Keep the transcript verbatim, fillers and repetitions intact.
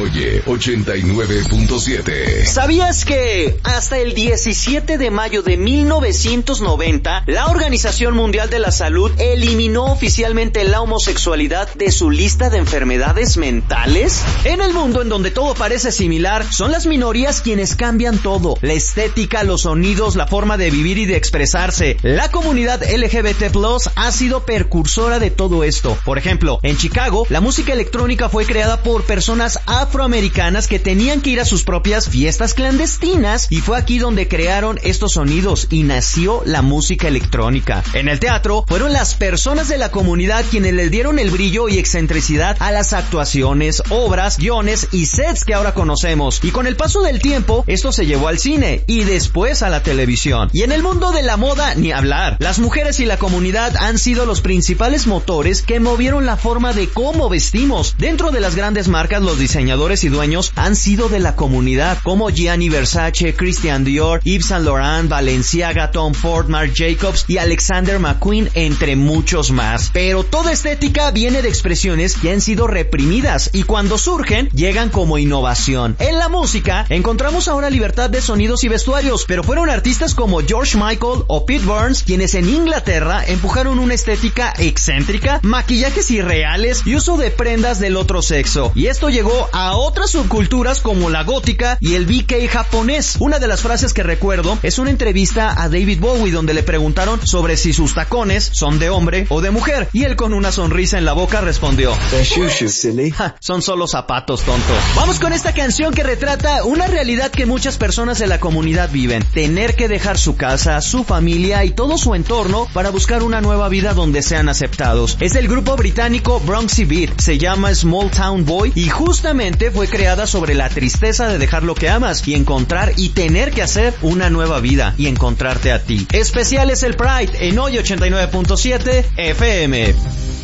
Oye ochenta y nueve punto siete. ¿Sabías que hasta el diecisiete de mayo de mil novecientos noventa la Organización Mundial de la Salud eliminó oficialmente la homosexualidad de su lista de enfermedades mentales? En el mundo en donde todo parece similar, son las minorías quienes cambian todo: la estética, los sonidos, la forma de vivir y de expresarse. La comunidad L G B T plus ha sido precursora de todo esto. Por ejemplo, en Chicago, la música electrónica fue creada por personas afroamericanas que tenían que ir a sus propias fiestas clandestinas, y fue aquí donde crearon estos sonidos y nació la música electrónica. En el teatro, fueron las personas de la comunidad quienes le dieron el brillo y excentricidad a las actuaciones, obras, guiones y sets que ahora conocemos. Y con el paso del tiempo, esto se llevó al cine y después a la televisión. Y en el mundo de la moda, ni hablar. Las mujeres y la comunidad han sido los principales motores que movieron la forma de cómo vestimos. Dentro de las grandes marcas, los diseñadores y dueños han sido de la comunidad, como Gianni Versace, Christian Dior, Yves Saint Laurent, Balenciaga, Tom Ford, Marc Jacobs y Alexander McQueen, entre muchos más. Pero toda estética viene de expresiones que han sido reprimidas y cuando surgen, llegan como innovación. En la música, encontramos ahora libertad de sonidos y vestuarios, pero fueron artistas como George Michael o Pete Burns quienes en Inglaterra empujaron una estética excéntrica, maquillajes irreales y uso de prendas del otro sexo. Y esto llegó a otras subculturas como la gótica y el B K japonés. Una de las frases que recuerdo es una entrevista a David Bowie donde le preguntaron sobre si sus tacones son de hombre o de mujer, y él con una sonrisa en la boca respondió: ja, son solo zapatos, tonto. Vamos con esta canción que retrata una realidad que muchas personas de la comunidad viven: tener que dejar su casa, su familia y todo su entorno para buscar una nueva vida donde sean aceptados. Es del grupo británico Bronxy Beat, se llama Small Town Boy y justamente fue creada sobre la tristeza de dejar lo que amas y encontrar y tener que hacer una nueva vida y encontrarte a ti. Especial es el Pride en Hoy ochenta y nueve punto siete F M.